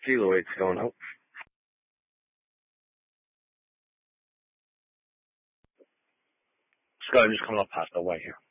keloid's going out. Scott, I'm just coming up past the way here.